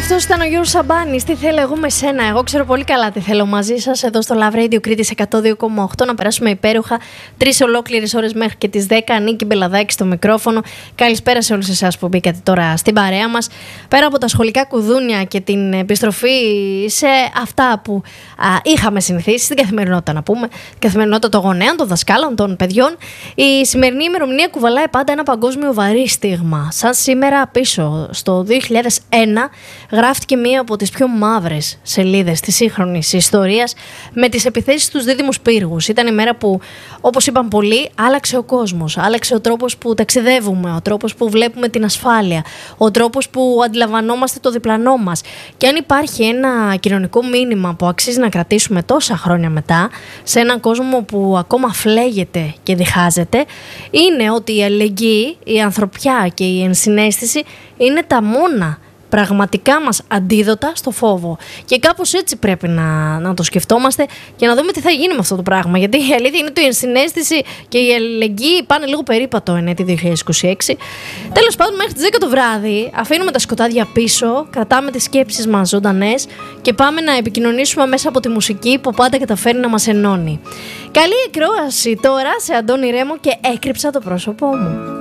αυτός ήταν ο Γιώργος Σαμπάνης. Τι θέλω εγώ με σένα. Εγώ ξέρω πολύ καλά τι θέλω μαζί σας εδώ στο Love Radio Κρήτης 102,8. Να περάσουμε υπέροχα 3 ολόκληρες ώρες μέχρι και τις 10. Νίκη Μπελαδάκη στο μικρόφωνο. Καλησπέρα σε όλους εσάς που μπήκατε τώρα στην παρέα μας. Πέρα από τα σχολικά κουδούνια και την επιστροφή σε αυτά που είχαμε συνηθίσει στην καθημερινότητα, να πούμε, την καθημερινότητα των γονέων, των δασκάλων, των παιδιών, η σημερινή ημερομηνία κουβαλάει πάντα ένα παγκόσμιο βαρύ στίγμα. Σαν σήμερα πίσω στο 2001 γράφτηκε μία από τις πιο μαύρες σελίδες της σύγχρονης ιστορίας με τις επιθέσεις στους δίδυμους πύργους. Ήταν η μέρα που, όπως είπαν πολλοί, άλλαξε ο κόσμος. Άλλαξε ο τρόπος που ταξιδεύουμε, ο τρόπος που βλέπουμε την ασφάλεια, ο τρόπος που αντιλαμβανόμαστε το διπλανό μας. Και αν υπάρχει ένα κοινωνικό μήνυμα που αξίζει να κρατήσουμε τόσα χρόνια μετά, σε έναν κόσμο που ακόμα φλέγεται και διχάζεται, είναι ότι η αλληλεγγύη, η ανθρωπιά και η ενσυναίσθηση είναι τα μόνα πραγματικά μας αντίδοτα στο φόβο. Και κάπως έτσι πρέπει να το σκεφτόμαστε και να δούμε τι θα γίνει με αυτό το πράγμα. Γιατί η αλήθεια είναι ότι η ενσυναίσθηση και η αλληλεγγύη πάνε λίγο περίπατο εν έτη 2026. Τέλος πάντων, μέχρι τις 10 το βράδυ αφήνουμε τα σκοτάδια πίσω, κρατάμε τις σκέψεις μας ζωντανές και πάμε να επικοινωνήσουμε μέσα από τη μουσική που πάντα καταφέρει να μας ενώνει. Καλή εκρόαση τώρα σε Αντώνη Ρέμο και Έκρυψα το πρόσωπό μου.